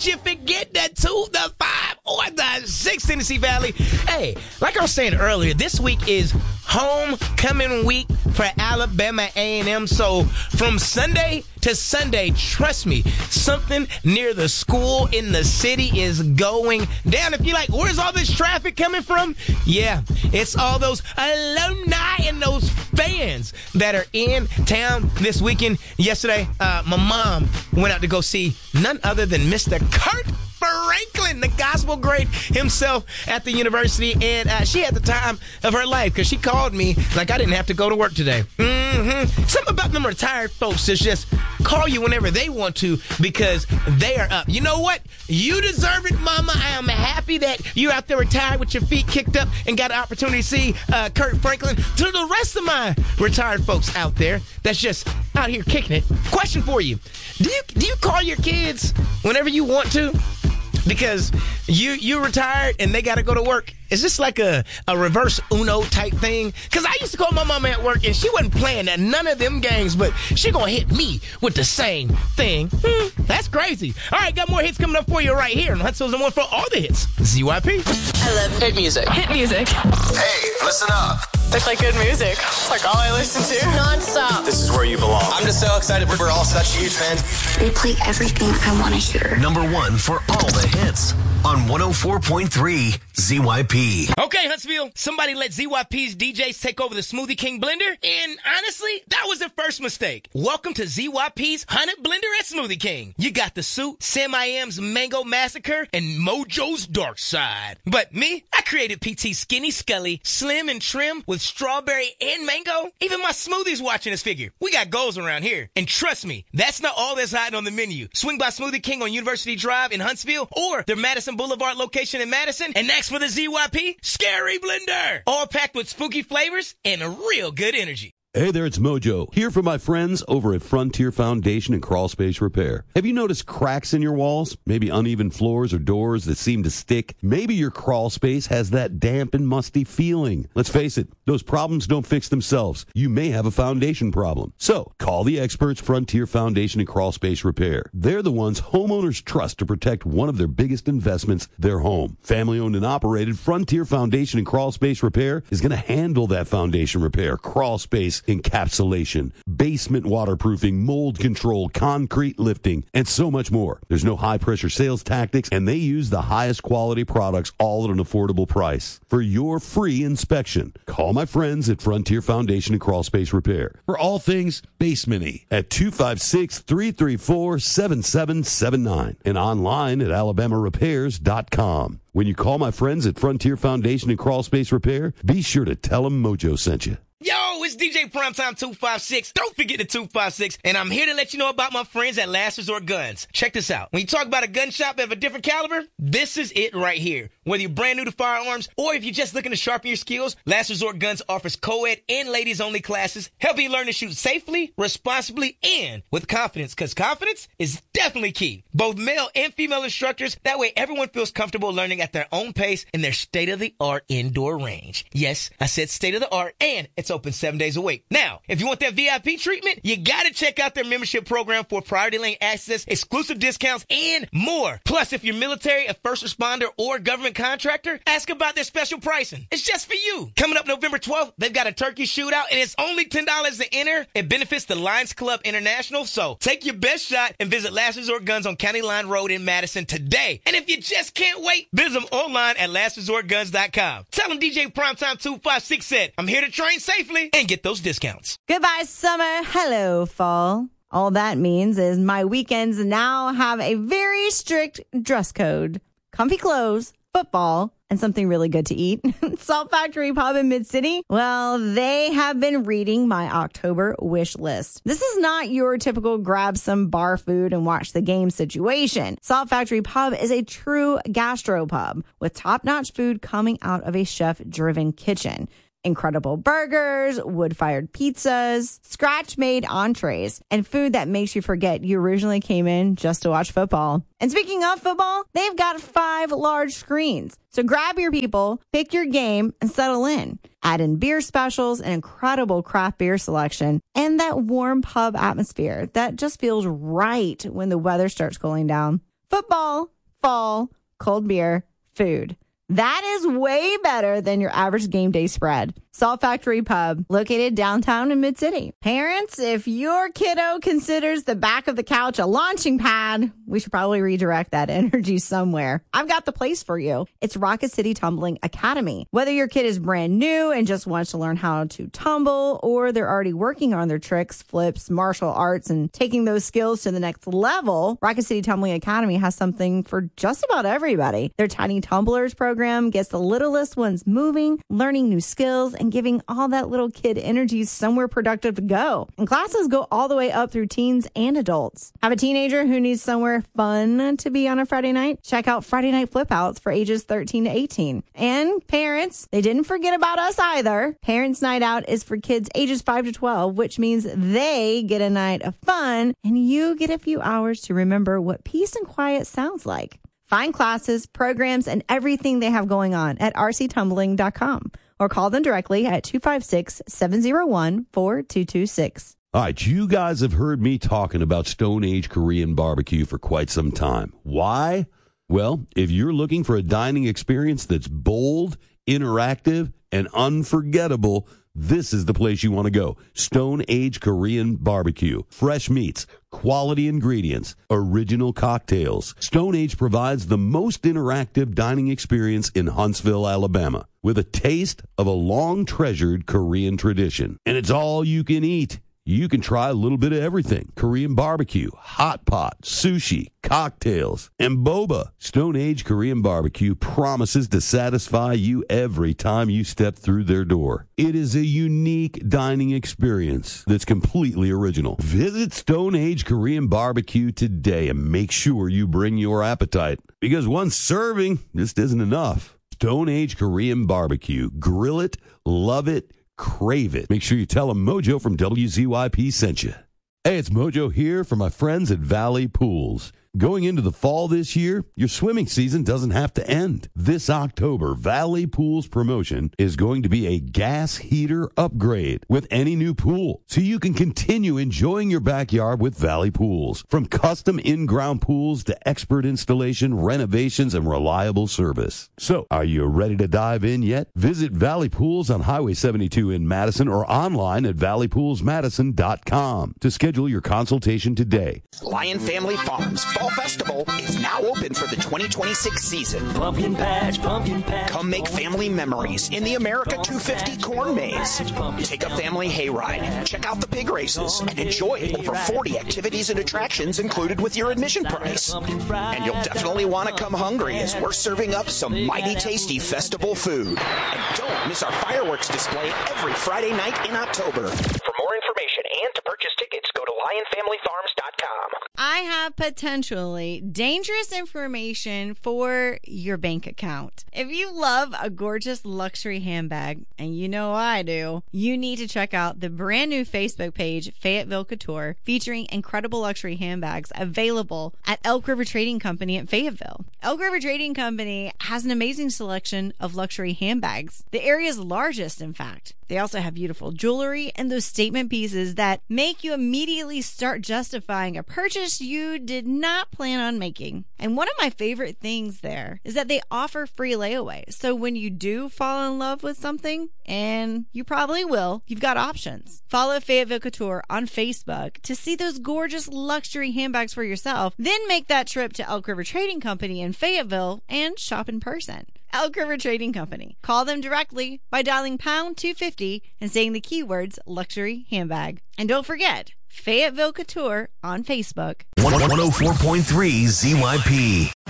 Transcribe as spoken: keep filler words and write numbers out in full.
you forget the two, the five, or the six Tennessee Valley. Hey, like I was saying earlier, this week is homecoming week for Alabama A and M. So from Sunday to Sunday, trust me, something near the school in the city is going down. If you're like, where's all this traffic coming from? Yeah, it's all those alumni and those fans that are in town this weekend. Yesterday, uh, my mom went out to go see none other than Mister Kurt Franklin, the gospel great himself at the university, and uh, she had the time of her life because she called me like I didn't have to go to work today. Mm-hmm. Something about them retired folks is just call you whenever they want to because they are up. You know what? You deserve it, mama. I am happy that you're out there retired with your feet kicked up and got an opportunity to see uh, Kurt Franklin. To the rest of my retired folks out there that's just out here kicking it, question for you. Do you, do you call your kids whenever you want to? Because you you retired and they got to go to work. Is this like a, a reverse Uno type thing? Because I used to call my mama at work and she wasn't playing at none of them games, but she going to hit me with the same thing. Hmm, that's crazy. All right, got more hits coming up for you right here. And that's the one for all the hits. Z Y P. I love hit music. Hit music. Hey, listen up. It's like good music. It's like all I listen to. Non-stop. This is where you belong. I'm just so excited. We're all such huge fans. They play everything I want to hear. Number one for all the hits on one oh four point three Z Y P. Okay, Huntsville, somebody let Z Y P's D Js take over the Smoothie King blender, and honestly, that was their first mistake. Welcome to Z Y P's one hundred Blender at Smoothie King. You got the Suit, Sam I Am's Mango Massacre, and Mojo's Dark Side. But me, I created P T Skinny Scully, slim and trim with strawberry and mango. Even my smoothie's watching this figure. We got goals around here. And trust me, that's not all that's hiding on the menu. Swing by Smoothie King on University Drive in Huntsville or their Madison Boulevard location in Madison and ask for the Z Y P Scary Blender. All packed with spooky flavors and a real good energy. Hey there, it's Mojo, here for my friends over at Frontier Foundation and Crawl Space Repair. Have you noticed cracks in your walls? Maybe uneven floors or doors that seem to stick? Maybe your crawl space has that damp and musty feeling. Let's face it, those problems don't fix themselves. You may have a foundation problem. So, call the experts Frontier Foundation and Crawl Space Repair. They're the ones homeowners trust to protect one of their biggest investments, their home. Family-owned and operated, Frontier Foundation and Crawl Space Repair is going to handle that foundation repair, crawl space encapsulation, basement waterproofing, mold control, concrete lifting, and so much more. There's no high-pressure sales tactics, and they use the highest quality products all at an affordable price. For your free inspection, call my friends at Frontier Foundation and Crawl Space Repair for all things basement-y at two five six, three three four, seven seven seven nine and online at alabama repairs dot com. When you call my friends at Frontier Foundation and Crawl Space Repair, be sure to tell them Mojo sent you. Yo, it's D J Primetime two five six. Don't forget the two five six. And I'm here to let you know about my friends at Last Resort Guns. Check this out. When you talk about a gun shop of a different caliber, this is it right here. Whether you're brand new to firearms or if you're just looking to sharpen your skills, Last Resort Guns offers co-ed and ladies-only classes, helping you learn to shoot safely, responsibly, and with confidence, because confidence is definitely key. Both male and female instructors, that way everyone feels comfortable learning at their own pace in their state-of-the-art indoor range. Yes, I said state-of-the-art, and it's open seven days a week. Now, if you want that V I P treatment, you gotta check out their membership program for priority lane access, exclusive discounts, and more. Plus, if you're military, a first responder, or government contractor, ask about their special pricing. It's just for you. Coming up November twelfth, they've got a turkey shootout, and it's only ten dollars to enter. It benefits the Lions Club International, so take your best shot and visit Last Resort Guns on County Line Road in Madison today. And if you just can't wait, visit them online at last resort guns dot com. Tell them D J Primetime two five six said, I'm here to train safely and get those discounts. Goodbye, summer. Hello, fall. All that means is my weekends now have a very strict dress code. Comfy clothes, football, and something really good to eat. Salt Factory Pub in Mid-City, well, they have been reading my October wish list. This is not your typical grab some bar food and watch the game situation. Salt Factory Pub is a true gastropub with top-notch food coming out of a chef-driven kitchen. Incredible burgers, wood-fired pizzas, scratch-made entrees, and food that makes you forget you originally came in just to watch football. And speaking of football, they've got five large screens. So grab your people, pick your game, and settle in. Add in beer specials, an incredible craft beer selection, and that warm pub atmosphere that just feels right when the weather starts cooling down. Football, fall, cold beer, food. That is way better than your average game day spread. Salt Factory Pub, located downtown in Mid-City. Parents, if your kiddo considers the back of the couch a launching pad, we should probably redirect that energy somewhere. I've got the place for you. It's Rocket City Tumbling Academy. Whether your kid is brand new and just wants to learn how to tumble, or they're already working on their tricks, flips, martial arts, and taking those skills to the next level, Rocket City Tumbling Academy has something for just about everybody. Their Tiny Tumblers program gets the littlest ones moving, learning new skills, and giving all that little kid energy somewhere productive to go. And classes go all the way up through teens and adults. Have a teenager who needs somewhere fun to be on a Friday night? Check out Friday Night Flip Outs for ages thirteen to eighteen. And parents, they didn't forget about us either. Parents Night Out is for kids ages five to twelve, which means they get a night of fun and you get a few hours to remember what peace and quiet sounds like. Find classes, programs, and everything they have going on at r c tumbling dot com or call them directly at two five six, seven zero one, four two two six. All right, you guys have heard me talking about Stone Age Korean barbecue for quite some time. Why? Well, if you're looking for a dining experience that's bold, interactive, and unforgettable, this is the place you want to go. Stone Age Korean barbecue. Fresh meats, quality ingredients, original cocktails. Stone Age provides the most interactive dining experience in Huntsville, Alabama, with a taste of a long-treasured Korean tradition. And it's all you can eat. You can try a little bit of everything. Korean barbecue, hot pot, sushi, cocktails, and boba. Stone Age Korean barbecue promises to satisfy you every time you step through their door. It is a unique dining experience that's completely original. Visit Stone Age Korean barbecue today and make sure you bring your appetite, because one serving just isn't enough. Stone Age Korean barbecue. Grill it, love it, crave it. Make sure you tell them Mojo from W Z Y P sent you. Hey, it's Mojo here for my friends at Valley Pools. Going into the fall this year, your swimming season doesn't have to end. This October, Valley Pools promotion is going to be a gas heater upgrade with any new pool, so you can continue enjoying your backyard with Valley Pools. From custom in-ground pools to expert installation, renovations, and reliable service. So, are you ready to dive in yet? Visit Valley Pools on Highway seventy-two in Madison or online at valley pools madison dot com to schedule your consultation today. Lion Family Farms Fall Festival is now open for the twenty twenty-six season. Pumpkin patch, pumpkin patch. Come make family memories in the America two fifty corn maze. Take a family hayride, check out the pig races, and enjoy over forty activities and attractions included with your admission price. And you'll definitely want to come hungry as we're serving up some mighty tasty festival food. And don't miss our fireworks display every Friday night in October. For more information and to purchase tickets, go to lion family farms dot com. I have potentially dangerous information for your bank account. If you love a gorgeous luxury handbag, and you know I do, you need to check out the brand new Facebook page, Fayetteville Couture, featuring incredible luxury handbags available at Elk River Trading Company at Fayetteville. Elk River Trading Company has an amazing selection of luxury handbags, the area's largest, in fact. They also have beautiful jewelry and those statement pieces that make you immediately start justifying a purchase you did not plan on making. And one of my favorite things there is that they offer free layaway. So when you do fall in love with something, and you probably will, you've got options. Follow Fayetteville Couture on Facebook to see those gorgeous luxury handbags for yourself. Then make that trip to Elk River Trading Company in Fayetteville and shop in person. Elk River Trading Company. Call them directly by dialing pound two fifty and saying the keywords luxury handbag. And don't forget, Fayetteville Couture on Facebook. one oh four point three Z Y P.